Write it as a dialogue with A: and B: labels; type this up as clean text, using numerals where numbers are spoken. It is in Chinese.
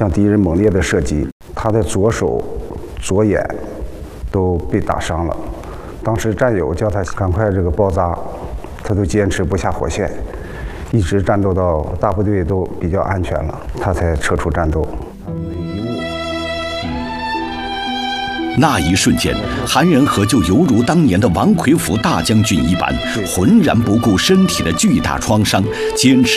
A: 向敌人猛烈的射击，他的左手、左眼都被打伤了。当时战友叫他赶快包扎，他都坚持不下火线，一直战斗到大部队都比较安全了，他才撤出战斗。
B: 那一瞬间，韩仁和就犹如当年的王魁甫大将军一般，浑然不顾身体的巨大创伤，坚持